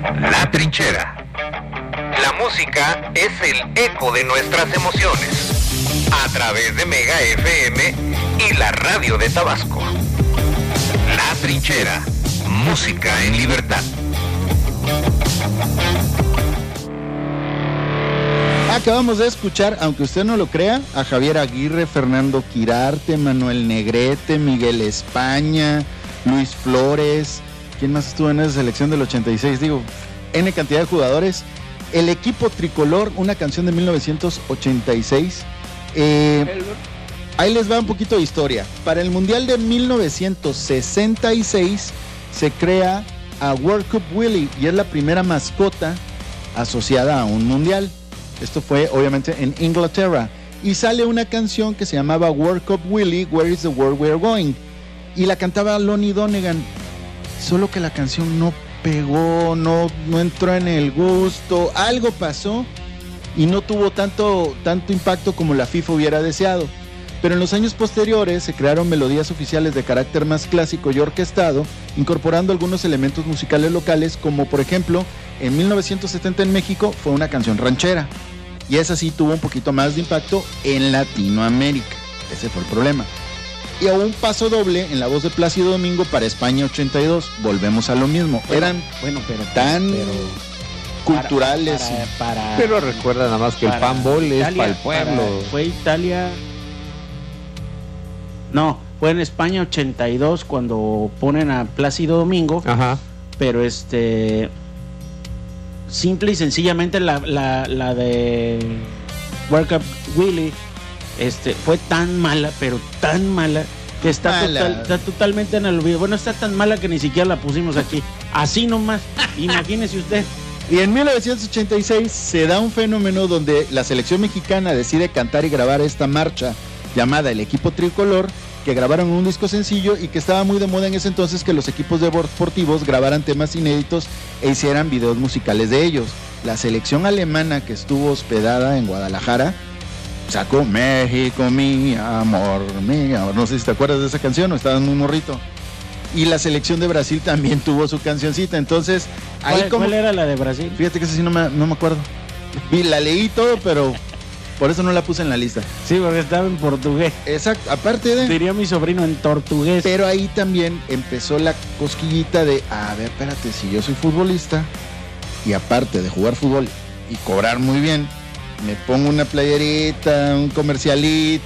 La Trinchera. La música es el eco de nuestras emociones. A través de Mega FM y la radio de Tabasco. La Trinchera. Música en libertad. Acabamos de escuchar, aunque usted no lo crea, a Javier Aguirre, Fernando Quirarte, Manuel Negrete, Miguel España, Luis Flores. ¿Quién más estuvo en esa selección del 86? Digo, N cantidad de jugadores. El equipo tricolor, una canción de 1986. Ahí les va un poquito de historia. Para el Mundial de 1966 se crea a World Cup Willie y es la primera mascota asociada a un mundial. Esto fue obviamente en Inglaterra. Y sale una canción que se llamaba World Cup Willie, Where is the World We're Going? Y la cantaba Lonnie Donegan. Solo que la canción no pegó, no entró en el gusto. Algo pasó y no tuvo tanto impacto como la FIFA hubiera deseado. Pero en los años posteriores se crearon melodías oficiales de carácter más clásico y orquestado, incorporando algunos elementos musicales locales, como por ejemplo, en 1970 en México fue una canción ranchera. Y esa sí tuvo un poquito más de impacto en Latinoamérica. Ese fue el problema. Y a un paso doble en la voz de Plácido Domingo para España 82. Volvemos a lo mismo. Eran tan culturales. Pero recuerda nada más que el panball es para el pueblo. Fue Italia. No, fue en España 82 cuando ponen a Plácido Domingo. Ajá. Pero simple y sencillamente la de World Cup Willie fue tan mala, pero tan mala que está totalmente en el olvido. Bueno, está tan mala que ni siquiera la pusimos aquí. Así nomás, imagínese usted. Y en 1986 se da un fenómeno donde la selección mexicana decide cantar y grabar esta marcha llamada El Equipo Tricolor, que grabaron un disco sencillo y que estaba muy de moda en ese entonces que los equipos deportivos grabaran temas inéditos e hicieran videos musicales de ellos. La selección alemana que estuvo hospedada en Guadalajara sacó México, mi amor, no sé si te acuerdas de esa canción o estabas muy morrito. Y la selección de Brasil también tuvo su cancioncita, entonces ahí ¿Cuál era la de Brasil? Fíjate que esa sí no me acuerdo. Y la leí todo, pero por eso no la puse en la lista. Sí, porque estaba en portugués. Exacto, aparte de... Diría mi sobrino en portugués. Pero ahí también empezó la cosquillita de, a ver, espérate, si yo soy futbolista y aparte de jugar fútbol y cobrar muy bien, me pongo una playerita, un comercialito,